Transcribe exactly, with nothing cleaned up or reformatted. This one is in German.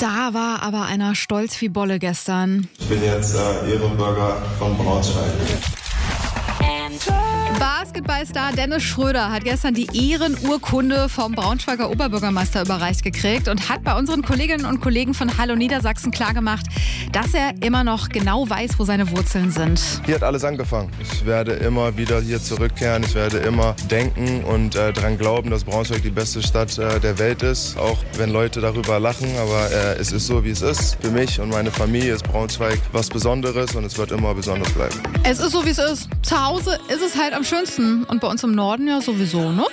Da war aber einer stolz wie Bolle gestern. Ich bin jetzt äh, Ehrenbürger von Braunschweig. Basketballstar Dennis Schröder hat gestern die Ehrenurkunde vom Braunschweiger Oberbürgermeister überreicht gekriegt und hat bei unseren Kolleginnen und Kollegen von Hallo Niedersachsen klargemacht, dass er immer noch genau weiß, wo seine Wurzeln sind. Hier hat alles angefangen. Ich werde immer wieder hier zurückkehren. Ich werde immer denken und äh, daran glauben, dass Braunschweig die beste Stadt äh, der Welt ist. Auch wenn Leute darüber lachen, aber äh, es ist so, wie es ist. Für mich und meine Familie ist Braunschweig was Besonderes und es wird immer besonders bleiben. Es ist so, wie es ist. Zu Hause ist es halt am schönsten und bei uns im Norden ja sowieso, ne?